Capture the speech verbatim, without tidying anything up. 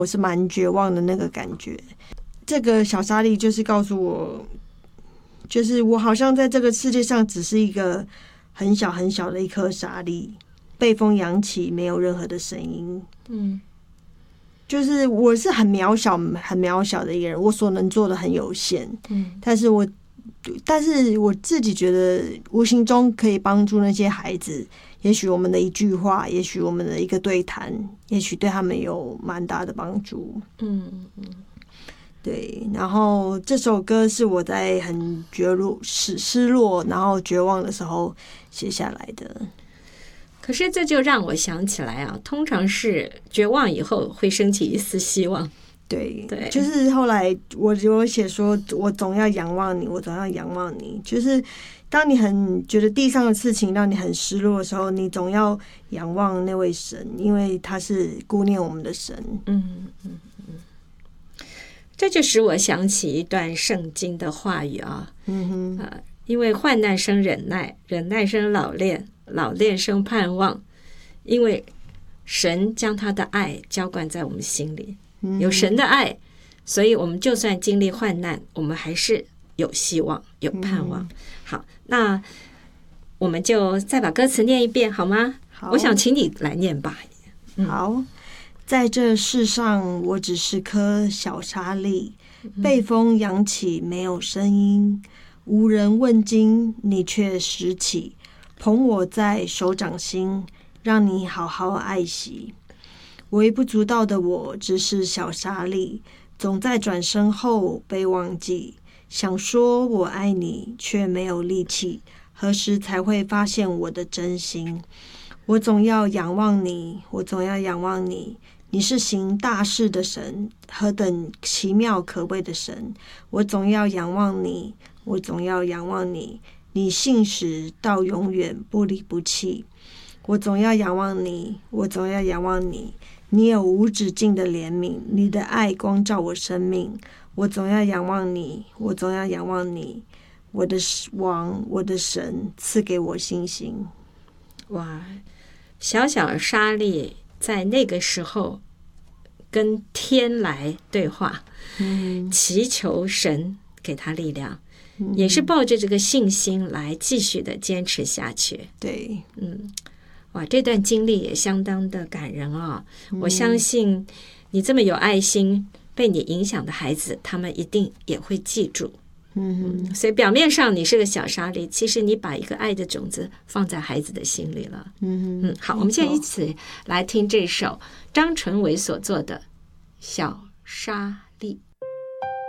我是蛮绝望的那个感觉。这个小沙粒就是告诉我，就是我好像在这个世界上只是一个很小很小的一颗沙粒，被风扬起，没有任何的声音。嗯，就是我是很渺小很渺小的一个人，我所能做的很有限。嗯，但是我但是我自己觉得无形中可以帮助那些孩子，也许我们的一句话，也许我们的一个对谈，也许对他们有蛮大的帮助。嗯嗯，对。然后这首歌是我在很绝落失失落然后绝望的时候写下来的。 可是这就让我想起来啊，通常是绝望以后会升起一丝希望。 对对，就是后来我有写说，我总要仰望你，我总要仰望你。就是当你很觉得地上的事情让你很失落的时候，你总要仰望那位神，因为他是顾念我们的神。 嗯嗯嗯，这就使我想起一段圣经的话语啊。嗯哼，呃，因为患难生忍耐，忍耐生老练，老练生盼望。因为神将他的爱浇灌在我们心里。有神的爱，所以我们就算经历患难，我们还是有希望，有盼望。好，那我们就再把歌词念一遍好吗？好，我想请你来念吧。 嗯、好，在这世上，我只是颗小沙粒，被风扬起，没有声音，无人问津，你却拾起，捧我在手掌心，让你好好爱惜。微不足道的我只是小沙粒，总在转身后被忘记，想说我爱你却没有力气，何时才会发现我的真心？我总要仰望你，我总要仰望你，你是行大事的神，何等奇妙可畏的神！我总要仰望你，我总要仰望你，你信实到永远，不离不弃。我总要仰望你，我总要仰望你，你有无止境的怜悯，你的爱光照我生命。我总要仰望你，我总要仰望你，我的王，我的神，赐给我信心。 哇，小小沙粒在那个时候跟天来对话，嗯，祈求神给他力量，嗯，也是抱着这个信心来继续的坚持下去。 对， 嗯。哇，这段经历也相当的感人啊！嗯，我相信你这么有爱心，被你影响的孩子，他们一定也会记住。嗯嗯，所以表面上你是个小沙粒，其实你把一个爱的种子放在孩子的心里了。嗯嗯，好，我们现在一起来听这首张纯伟所作的《小沙粒》。